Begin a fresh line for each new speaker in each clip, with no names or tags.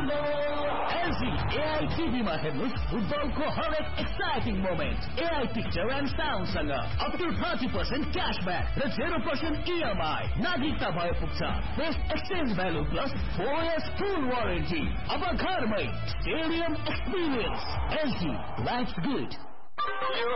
LG AI TV मा हेर्नुस् फुटबलको हरेक exciting moment AI picture and साउन्डसँग up to 30% क्याशब्याक र 0% EMI नागरिकता भए पुग्छ best exchange value plus 4 years फुल वारेन्टी अब घरमै stadium experience LG lives good
यो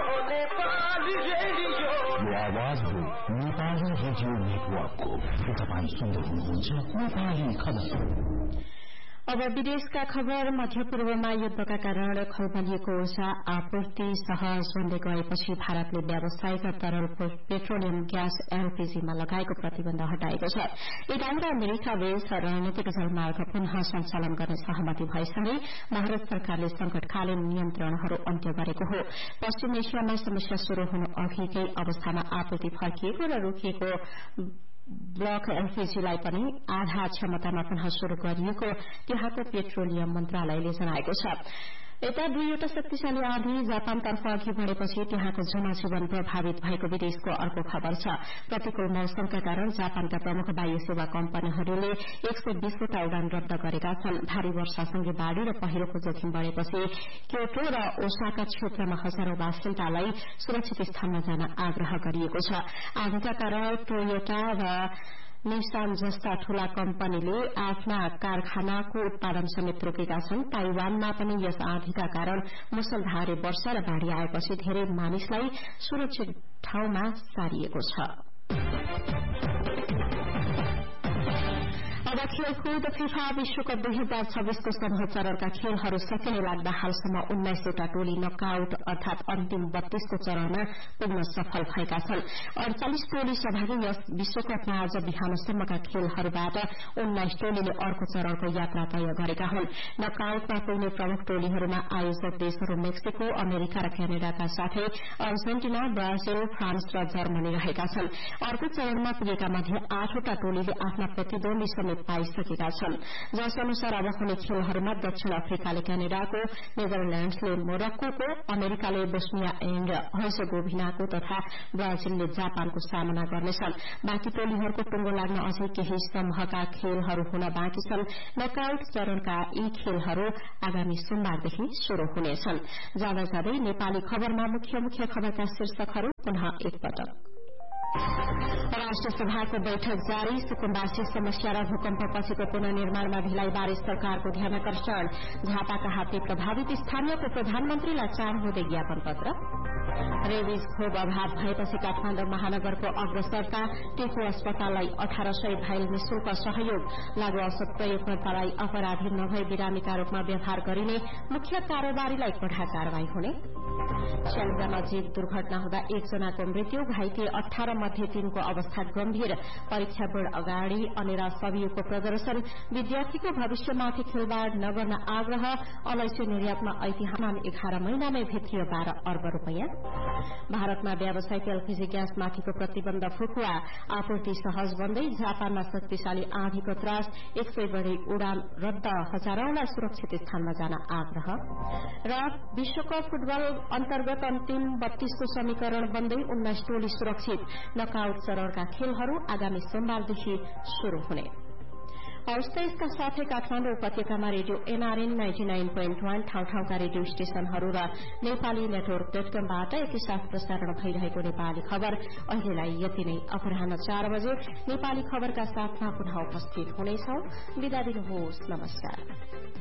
आवाज हो नेपाली रेडियो नेटवर्कको तपाईँ सुन्दै हुनुहुन्छ नेपाली खबर।
अब विदेशका खबर। मध्य पूर्वमा युद्धका कारण खलबलिएको ऊर्जा आपूर्ति सहज हुँदै गएपछि भारतले व्यावसायिक तरल पेट्रोलियम ग्यास एलपीजीमा लगाएको प्रतिबन्ध हटाएको छ। इरान र अमेरिका बीच रणनीतिक जलमार्ग पुनः सञ्चालन गर्ने सहमति भएसँगै भारत सरकारले संकटकालीन नियन्त्रणहरू अन्त्य गरेको हो। पश्चिम एसियामा समस्या शुरू हुनु अघिकै अवस्थामा आपूर्ति फर्किएको र रोकिएको ब्लक एलपीजीलाई पनि आधा क्षमतामा पुनः शुरू गरिएको त्यहाँको पेट्रोलियम मन्त्रालयले जनाएको छ। यता दुईवटा शक्तिशाली आँधी जापानतर्फ अघि बढ़ेपछि त्यहाँको जनजीवन प्रभावित भएको विदेशको अर्को खबर छ। प्रतिकूल मौसमका कारण जापानका प्रमुख वायु सेवा कम्पनीहरूले 120वटा उडान रद्द गरेका छन्। भारी वर्षासँगै बाढ़ी र पहिरोको जोखिम बढ़ेपछि क्योटो र ओसाका क्षेत्रमा हजारौं बासिन्दालाई सुरक्षित स्थानमा जान आग्रह गरिएको छ। आँधीका कारण टोयोटा र निसान जस्ता ठूला कम्पनीले आफ्ना कारखानाको उत्पादन समेत रोकेका छन्। ताइवानमा पनि यस आँधीका कारण मुसलधारे वर्षा र बाढ़ी आएपछि धेरै मानिसलाई सुरक्षित ठाउँमा सारिएको छ। अब खेलकुद। फिफा विश्वकप 2026 को समूह चरणका खेलहरू सकिने लाग्दा हालसम्म 19वटा टोली नकआउट अर्थात अन्तिम 32 को चरणमा पुग्न सफल भएका छन्। 48 टोली सहभागी यस विश्वकपमा आज बिहानसम्मका खेलहरूबाट 19 टोलीले अर्को चरणको यात्रा तय गरेका हुन्। नकआउटमा पुग्ने प्रमुख टोलीहरूमा आयोजक देशहरू मेक्सिको, अमेरिका र क्यानाडाका साथै अर्जेन्टिना, ब्राजिल, फ्रान्स र जर्मनी रहेका छन्। अर्को चरणमा पुगेका मध्ये 8वटा टोलीले आफ्ना प्रतिद्वन्दी समेत पाइसकेका छन्। जस अनुसार अब हुने खेलहरूमा दक्षिण अफ्रिकाले क्यानाडाको, नेदरल्याण्ड्सले मोरक्कोको, अमेरिकाले बोस्निया एण्ड हर्जेगोभिनाको तथा ब्राजिलले जापानको सामना गर्नेछन्। बाँकी टोलीहरूको टुंगो लाग्न अझै केही समूहका खेलहरू हुन बाँकी छन्। नकआउट चरणका यी खेलहरू आगामी सोमबारदेखि शुरू हुनेछन्। जाँदा जाँदै नेपाली खबरमा मुख्य मुख्य खबरका शीर्षकहरू पुनः एकपटक। राष्ट्रसभाको बैठक जारी। सुकुम्बासी समस्या र भूकम्पपछिको पुनर्निर्माणमा भिलाईबारे सरकारको ध्यानाकर्षण। झापाका हात्ती प्रभावित स्थानीयको प्रधानमन्त्रीलाई चार हुँदै ज्ञापन पत्र। रेबिज खोप अभाव भएपछि काठमाडौँ महानगरको अग्रसरता। टेकु अस्पताललाई 1800 भाइल निशुल्क सहयोग। लागू औषध प्रयोगकर्तालाई अपराधी नभई बिरामीका रूपमा व्यवहार गरिने। मुख्य कारोबारीलाई कड़ा कार्यवाही हुने। स्याङ्जामा जीव दुर्घटना हुँदा 1 जनाको मृत्यु। घाइते 18 मध्ये 3 को अवस्था गम्भीर। परीक्षा बोर्ड अगाडि अनेरा सबियुको प्रदर्शन। विद्यार्थीको भविष्यमाथि खेलवाड नगर्न आग्रह। अलैसी निर्यातमा ऐतिहासिक 11 महिनामै भित्रियो 12 अर्ब रूपियाँ। भारतमा व्यावसायिक एलपीजी ग्यासमाथिको प्रतिबन्ध फुकुवा। आपूर्ति सहज बन्दै। जापानमा शक्तिशाली आँधीको त्रास। 100 बढी उडान रद्द। हजारौंलाई सुरक्षित स्थानमा जान आग्रह। र विश्वकप फुटबल अन्तर्गत अन्तिम 32 को समीकरण बन्दै 19 टोली सुरक्षित। नकआउट चरणका खेलहरू आगामी सोमबारदेखि शुरू हुने। हवस् त यसका साथै काठमाडौँ उपत्यकामा रेडियो एनआरएन 99.1 ठाउँ-ठाउँका रेडियो स्टेशनहरू र नेपाली नेटवर्क.com-बाट एकैसाथ प्रसारण भइरहेको नेपाली खबर अहिलेलाई यति नै। अपराह्न 4 बजे नेपाली खबरका साथमा पुनः उपस्थित हुनेछौं। बिदा दिनुहोस्। नमस्कार।